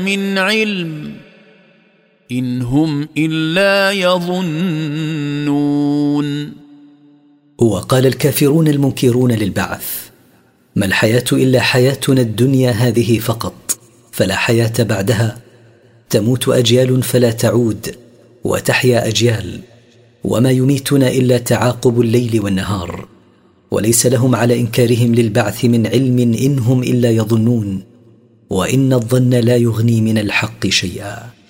من علم إن هم إلا يظنون. وقال الكافرون المنكرون للبعث: ما الحياة إلا حياتنا الدنيا هذه فقط، فلا حياة بعدها، تموت أجيال فلا تعود، وتحيا أجيال، وما يميتنا إلا تعاقب الليل والنهار، وليس لهم على إنكارهم للبعث من علم إن هم إلا يظنون، وإن الظن لا يغني من الحق شيئا.